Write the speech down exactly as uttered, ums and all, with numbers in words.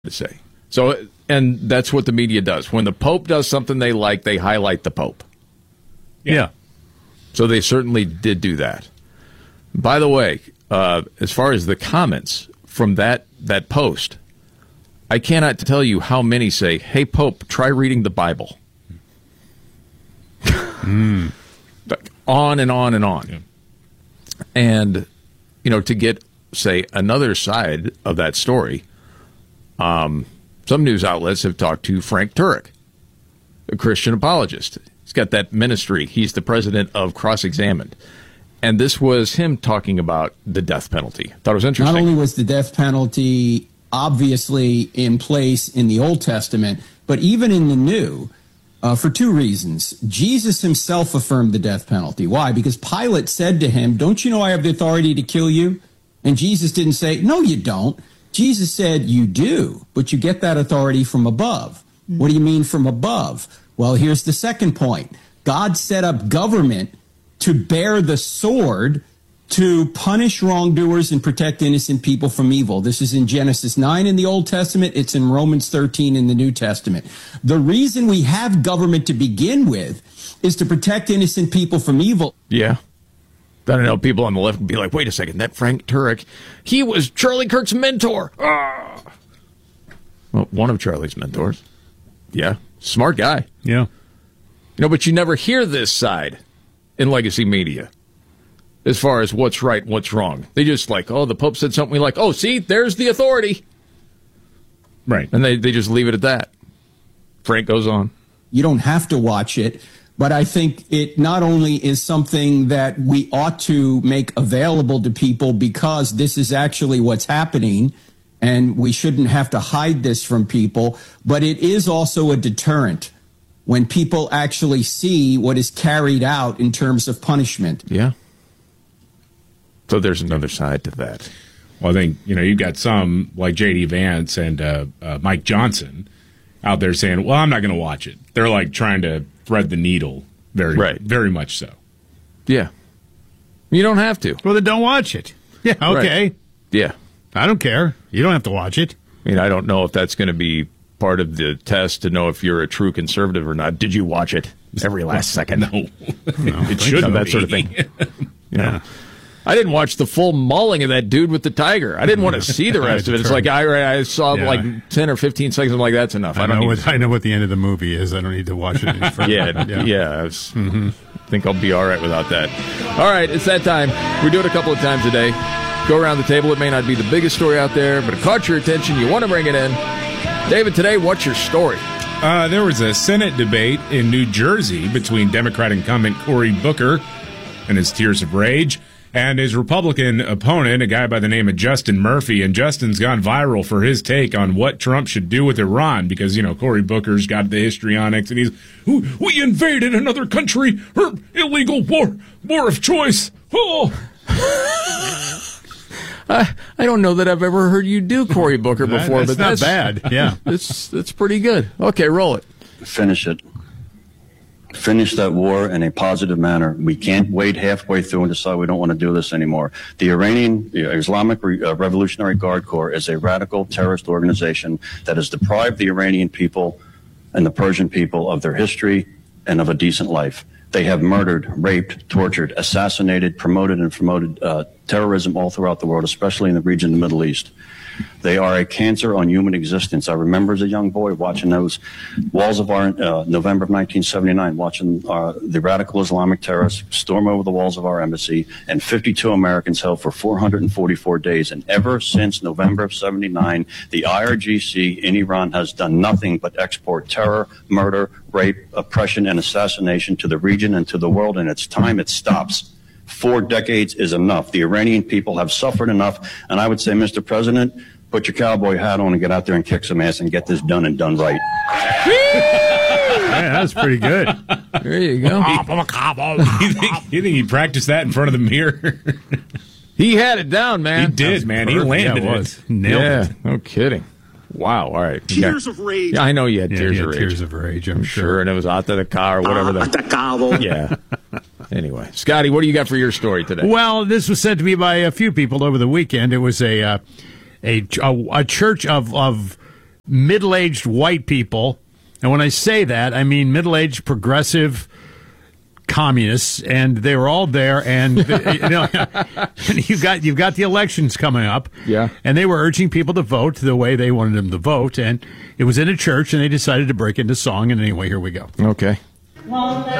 to say. So, and that's what the media does. When the Pope does something they like, they highlight the Pope. Yeah. yeah. So they certainly did do that. By the way, uh, as far as the comments from that, that post, I cannot tell you how many say, "Hey, Pope, try reading the Bible." mm. On and on and on. Yeah. And, you know, to get, say, another side of that story, um, some news outlets have talked to Frank Turek, a Christian apologist. He's got that ministry. He's the president of Cross-Examined. And this was him talking about the death penalty. Thought it was interesting. Not only was the death penalty obviously in place in the Old Testament, but even in the New, uh, for two reasons. Jesus himself affirmed the death penalty. Why? Because Pilate said to him, "Don't you know I have the authority to kill you?" And Jesus didn't say, "No, you don't." Jesus said, "You do, but you get that authority from above." Mm-hmm. What do you mean from above? Well, here's the second point. God set up government to bear the sword to punish wrongdoers and protect innocent people from evil. This is in Genesis nine in the Old Testament. It's in Romans thirteen in the New Testament. The reason we have government to begin with is to protect innocent people from evil. Yeah. I don't know, people on the left would be like, wait a second, that Frank Turek, he was Charlie Kirk's mentor. Ah. Well, one of Charlie's mentors. Yeah. Smart guy. Yeah. You know, but you never hear this side in legacy media as far as what's right and what's wrong. They just like, oh, the Pope said something we like, oh, see, there's the authority. Right. And they, they just leave it at that. Frank goes on. You don't have to watch it, but I think it not only is something that we ought to make available to people because this is actually what's happening, and we shouldn't have to hide this from people, but it is also a deterrent when people actually see what is carried out in terms of punishment. Yeah. So there's another side to that. Well, I think, you know, you've got some like J D Vance and uh, uh, Mike Johnson out there saying, well, I'm not going to watch it. They're like trying to thread the needle very, right. very much so. Yeah. You don't have to. Well, then don't watch it. Yeah, okay. Right. Yeah. I don't care. You don't have to watch it. I mean, I don't know if that's going to be part of the test to know if you're a true conservative or not. Did you watch it every last second? No. no it shouldn't that be. sort of thing. You know? Yeah. I didn't watch the full mauling of that dude with the tiger. I didn't want to see the rest of it. It's like I, I saw yeah. like ten or fifteen seconds. I'm like, that's enough. I, I, know don't what, to... I know what the end of the movie is. I don't need to watch it any further. yeah, yeah. yeah I, was, mm-hmm. I think I'll be all right without that. All right, it's that time. We do it a couple of times a day. Go around the table. It may not be the biggest story out there, but it caught your attention. You want to bring it in. David, today, what's your story? Uh, there was a Senate debate in New Jersey between Democrat incumbent Cory Booker and his Tears of Rage and his Republican opponent, a guy by the name of Justin Murphy. And Justin's gone viral for his take on what Trump should do with Iran because, you know, Cory Booker's got the histrionics and he's, we invaded another country, her illegal war, war of choice. Oh. I, I don't know that I've ever heard you do Cory Booker before, that's but not that's bad. Yeah, it's that's pretty good. Okay, roll it. Finish it. Finish that war in a positive manner. We can't wait halfway through and decide we don't want to do this anymore. The Iranian the Islamic Re- uh, Revolutionary Guard Corps is a radical terrorist organization that has deprived the Iranian people and the Persian people of their history and of a decent life. They have murdered, raped, tortured, assassinated, promoted, and promoted uh, terrorism all throughout the world, especially in the region of the Middle East. They are a cancer on human existence. I remember as a young boy watching those walls of our, uh, November of nineteen seventy-nine, watching uh, the radical Islamic terrorists storm over the walls of our embassy, and fifty-two Americans held for four hundred forty-four days. And ever since November of seventy-nine, the I R G C in Iran has done nothing but export terror, murder, rape, oppression, and assassination to the region and to the world, and it's time it stops. Four decades is enough. The Iranian people have suffered enough, and I would say, Mister President, put your cowboy hat on and get out there and kick some ass and get this done and done right. Yeah, that's pretty good. There you go. you, think, you think he practiced that in front of the mirror? He had it down, man. He did, man. He landed yeah, it. it. Nailed yeah, it. No kidding. Wow. All right. Tears yeah. of rage. Yeah, I know you had yeah, tears yeah, of rage. Tears of rage, I'm, I'm sure. sure. And it was out of the car or whatever. Ah, the, atacado. Yeah. Anyway, Scotty, what do you got for your story today? Well, this was sent to me by a few people over the weekend. It was a uh, a, a, a church of, of middle-aged white people. And when I say that, I mean middle-aged progressive communists, and they were all there. And you know, and you've got you've got the elections coming up. Yeah. And they were urging people to vote the way they wanted them to vote. And it was in a church, and they decided to break into song. And anyway, here we go. Okay. Won't